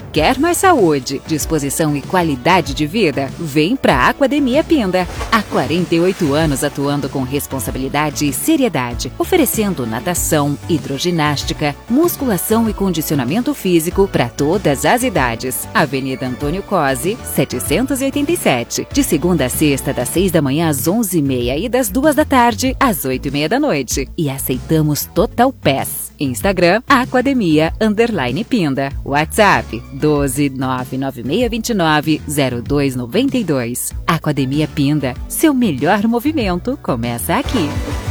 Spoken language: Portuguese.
Quer mais saúde, disposição e qualidade de vida? Vem para a Aquademia Pinda. Há 48 anos atuando com responsabilidade e seriedade, oferecendo natação, hidroginástica, musculação e condicionamento físico para todas as idades. Avenida Antônio Cosi, 787. De segunda a sexta, das 6 da manhã às 11h30 e das 2 da tarde às 8h30 da noite. E aceitamos Total Pass. Instagram, Academia_Pinda. WhatsApp, 12996290292. Academia Pinda, seu melhor movimento começa aqui.